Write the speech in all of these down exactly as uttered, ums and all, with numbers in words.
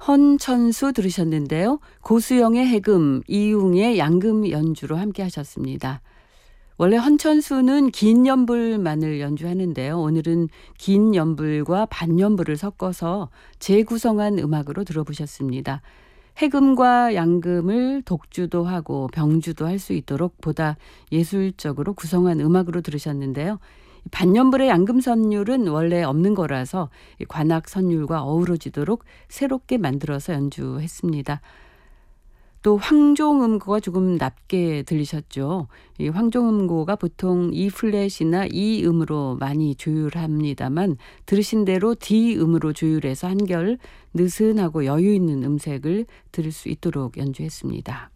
헌천수 들으셨는데요. 고수영의 해금, 이웅의 양금 연주로 함께 하셨습니다. 원래 헌천수는 긴 연불만을 연주하는데요. 오늘은 긴 연불과 반연불을 섞어서 재구성한 음악으로 들어보셨습니다. 해금과 양금을 독주도 하고 병주도 할 수 있도록 보다 예술적으로 구성한 음악으로 들으셨는데요. 반연불의 양금 선율은 원래 없는 거라서 관악 선율과 어우러지도록 새롭게 만들어서 연주했습니다. 또 황종음고가 조금 낮게 들리셨죠. 이 황종음고가 보통 E 플랫이나 E 음으로 많이 조율합니다만 들으신 대로 D 음으로 조율해서 한결 느슨하고 여유 있는 음색을 들을 수 있도록 연주했습니다.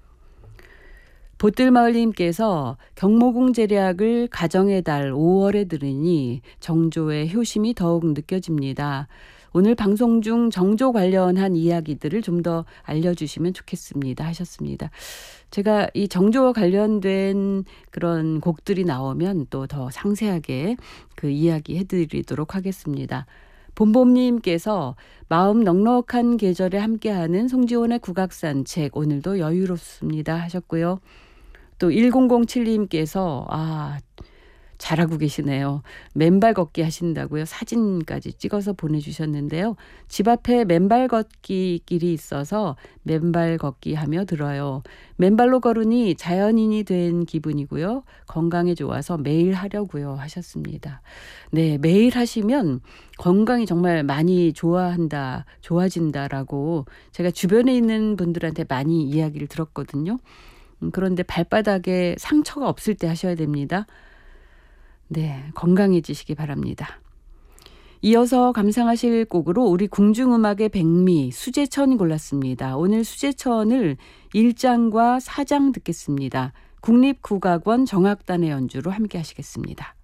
보뜰마을님께서 경모궁 제략을 가정의 달 오월에 들으니 정조의 효심이 더욱 느껴집니다. 오늘 방송 중 정조 관련한 이야기들을 좀 더 알려주시면 좋겠습니다 하셨습니다. 제가 이 정조와 관련된 그런 곡들이 나오면 또 더 상세하게 그 이야기 해드리도록 하겠습니다. 봄봄님께서 마음 넉넉한 계절에 함께하는 송지원의 국악산책 오늘도 여유롭습니다 하셨고요. 또 천칠님께서 아 잘하고 계시네요. 맨발 걷기 하신다고요. 사진까지 찍어서 보내주셨는데요. 집 앞에 맨발 걷기 길이 있어서 맨발 걷기 하며 들어요. 맨발로 걸으니 자연인이 된 기분이고요. 건강에 좋아서 매일 하려고요 하셨습니다. 네, 매일 하시면 건강이 정말 많이 좋아한다, 좋아진다라고 제가 주변에 있는 분들한테 많이 이야기를 들었거든요. 그런데 발바닥에 상처가 없을 때 하셔야 됩니다. 네, 건강해지시기 바랍니다. 이어서 감상하실 곡으로 우리 궁중음악의 백미 수제천 골랐습니다. 오늘 수제천을 일 장과 사 장 듣겠습니다. 국립국악원 정악단의 연주로 함께 하시겠습니다.